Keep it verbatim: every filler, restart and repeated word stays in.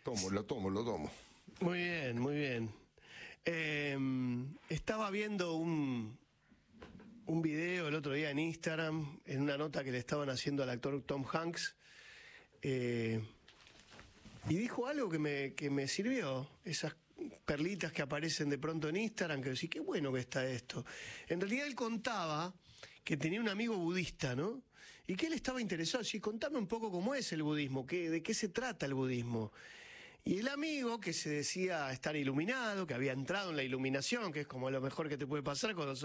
Tomo, lo tomo, lo tomo. Muy bien, muy bien. Eh, estaba viendo un, un video el otro día en Instagram, en una nota que le estaban haciendo al actor Tom Hanks, eh, y dijo algo que me, que me sirvió, esas perlitas que aparecen de pronto en Instagram, que decís, qué bueno que está esto. En realidad él contaba que tenía un amigo budista, ¿no? Y que él estaba interesado, sí, contame un poco cómo es el budismo, qué, de qué se trata el budismo. Y el amigo, que se decía estar iluminado, que había entrado en la iluminación, que es como lo mejor que te puede pasar cuando sos